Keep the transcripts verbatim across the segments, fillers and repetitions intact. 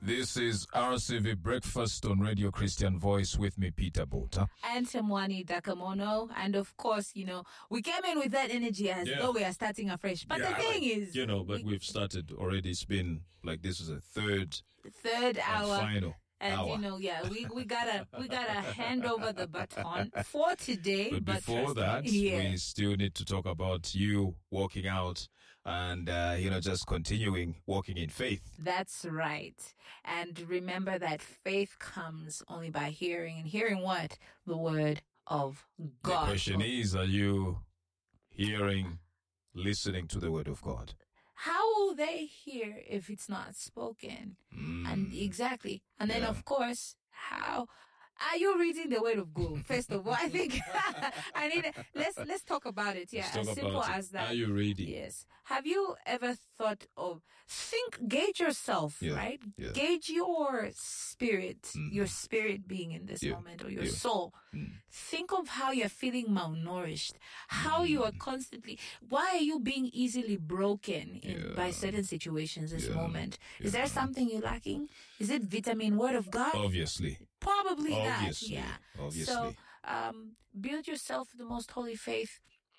This is R C V Breakfast on Radio Christian Voice with me, Peter Bota. And Temwani Dakamono. And of course, you know, we came in with that energy as Yeah. though we are starting afresh. But Yeah, the thing like, is, you know, but we, we've started already. It's been like this is a third the third and hour. final And hour. you know, yeah, we, we gotta we gotta hand over the baton for today. But But before trust that, me, yeah. we still need to talk about you walking out and, uh, you know, just continuing walking in faith. That's right. And remember that faith comes only by hearing, and hearing what? The word of God. The question is, are you hearing, listening to the word of God? How will they hear if it's not spoken? Mm. And exactly. And then, Yeah. of course, how are you reading the word of God? First of all, I think I need. Let's let's talk about it. Yeah, Let's talk as simple about it. as that. Are you reading? Yes. Have you ever thought of think gauge yourself, Yeah, right? yeah. Gauge your spirit, Mm. your spirit being in this Yeah, moment, or your yeah. soul. Mm. Think of how you're feeling malnourished, how you are constantly, why are you being easily broken in, Yeah. by certain situations this Yeah, moment? Is there yeah. something you're lacking? Is it vitamin word of God? Obviously. Probably Obviously. that, yeah. Obviously. So, um, build yourself the most holy faith.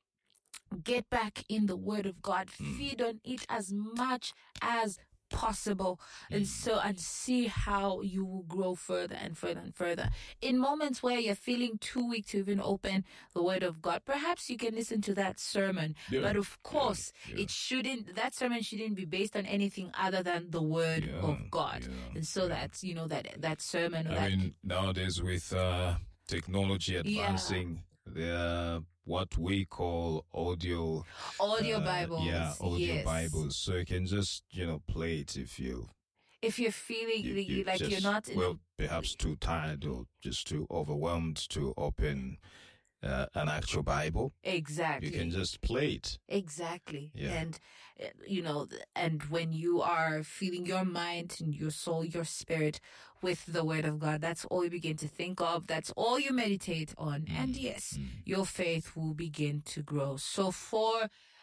Get back in the word of God. Mm. Feed on it as much as possible. And so, and see how you will grow further and further and further. In moments where you're feeling too weak to even open the word of God, perhaps you can listen to that sermon. Yeah, But of course, yeah, yeah. it shouldn't, that sermon shouldn't be based on anything other than the word Yeah, of God. yeah, and so that's, you know, that, that sermon. I that, mean, nowadays with uh, technology advancing, there are what we call audio audio uh, Bibles. Yeah, audio yes. Bibles. So you can just, you know, play it if you, If you're feeling you, like, you like just, you're not in well, perhaps too tired or just too overwhelmed to open uh, an actual Bible. exactly. You can just play it. Exactly. Yeah. And, uh, you know, th- and when you are feeling your mind and your soul, your spirit with the word of God, that's all you begin to think of. That's all you meditate on. And yes, your faith will begin to grow. So for